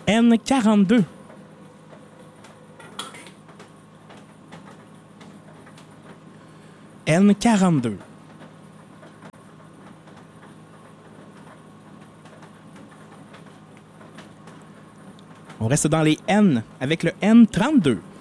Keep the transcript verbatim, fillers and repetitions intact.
N quarante-deux. N quarante-deux. On reste dans les N avec le N trente-deux.